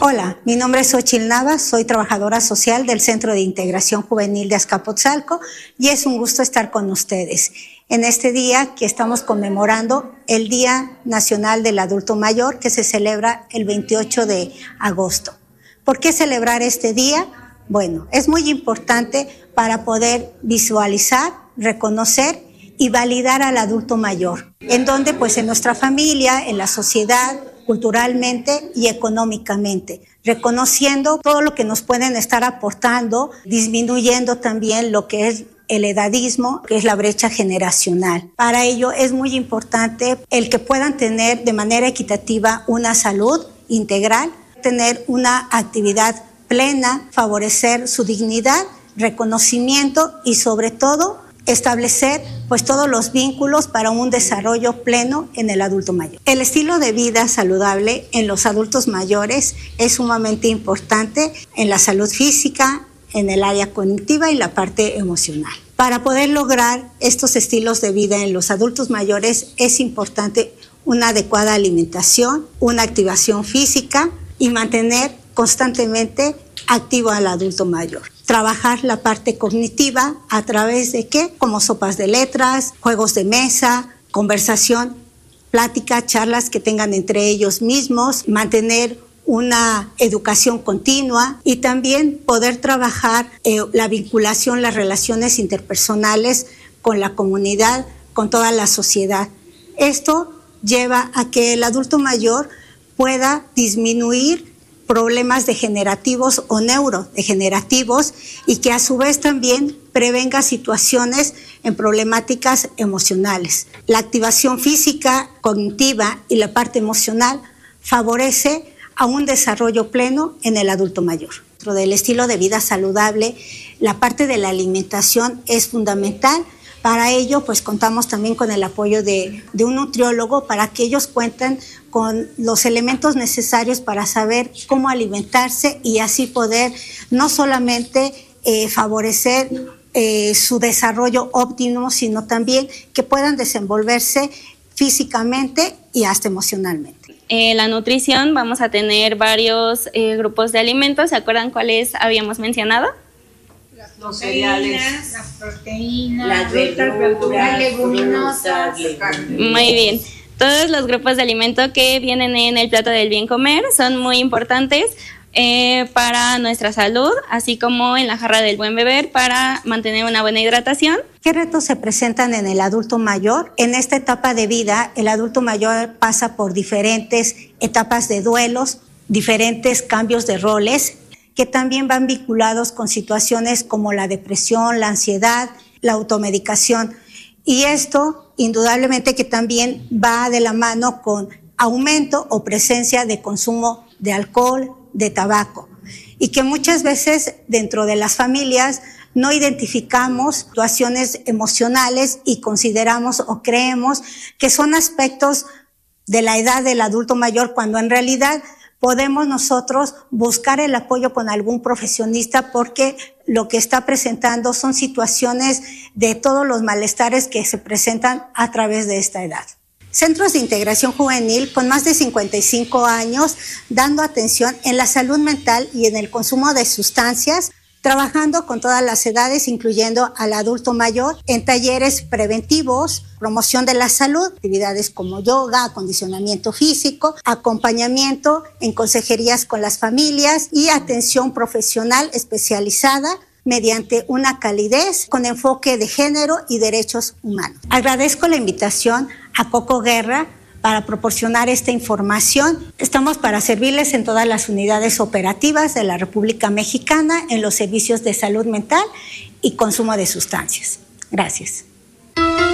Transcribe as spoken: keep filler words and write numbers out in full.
Hola, mi nombre es Xochitl Navas, soy trabajadora social del Centro de Integración Juvenil de Azcapotzalco y es un gusto estar con ustedes en este día que estamos conmemorando el Día Nacional del Adulto Mayor, que se celebra el veintiocho de agosto. ¿Por qué celebrar este día? Bueno, es muy importante para poder visualizar, reconocer y validar al adulto mayor, en donde pues en nuestra familia, en la sociedad, culturalmente y económicamente, reconociendo todo lo que nos pueden estar aportando, disminuyendo también lo que es el edadismo, que es la brecha generacional. Para ello es muy importante el que puedan tener de manera equitativa una salud integral, tener una actividad plena, favorecer su dignidad, reconocimiento y sobre todo establecer pues todos los vínculos para un desarrollo pleno en el adulto mayor. El estilo de vida saludable en los adultos mayores es sumamente importante en la salud física, en el área cognitiva y la parte emocional. Para poder lograr estos estilos de vida en los adultos mayores es importante una adecuada alimentación, una activación física y mantener constantemente activo al adulto mayor. Trabajar la parte cognitiva a través de qué, como sopas de letras, juegos de mesa, conversación, plática, charlas que tengan entre ellos mismos, mantener una educación continua y también poder trabajar eh, la vinculación, las relaciones interpersonales con la comunidad, con toda la sociedad. Esto lleva a que el adulto mayor pueda disminuir problemas degenerativos o neurodegenerativos y que a su vez también prevenga situaciones en problemáticas emocionales. La activación física, cognitiva y la parte emocional favorece a un desarrollo pleno en el adulto mayor. Dentro del estilo de vida saludable, la parte de la alimentación es fundamental. Para ello, pues contamos también con el apoyo de, de un nutriólogo para que ellos cuenten con los elementos necesarios para saber cómo alimentarse y así poder no solamente eh, favorecer eh, su desarrollo óptimo, sino también que puedan desenvolverse físicamente y hasta emocionalmente. Eh, la nutrición, vamos a tener varios eh, grupos de alimentos. ¿Se acuerdan cuáles habíamos mencionado? Los cereales, las proteínas, las verduras, verduras leguminosas. Muy bien. Todos los grupos de alimento que vienen en el plato del bien comer son muy importantes eh, para nuestra salud, así como en la jarra del buen beber para mantener una buena hidratación. ¿Qué retos se presentan en el adulto mayor? En esta etapa de vida, el adulto mayor pasa por diferentes etapas de duelos, diferentes cambios de roles, que también van vinculados con situaciones como la depresión, la ansiedad, la automedicación. Y esto, indudablemente, que también va de la mano con aumento o presencia de consumo de alcohol, de tabaco. Y que muchas veces dentro de las familias no identificamos situaciones emocionales y consideramos o creemos que son aspectos de la edad del adulto mayor, cuando en realidad podemos nosotros buscar el apoyo con algún profesionista porque lo que está presentando son situaciones de todos los malestares que se presentan a través de esta edad. Centros de Integración Juvenil con más de cincuenta y cinco años dando atención en la salud mental y en el consumo de sustancias, trabajando con todas las edades, incluyendo al adulto mayor, en talleres preventivos, promoción de la salud, actividades como yoga, acondicionamiento físico, acompañamiento en consejerías con las familias y atención profesional especializada mediante una calidez con enfoque de género y derechos humanos. Agradezco la invitación a Coco Guerra para proporcionar esta información. Estamos para servirles en todas las unidades operativas de la República Mexicana en los servicios de salud mental y consumo de sustancias. Gracias.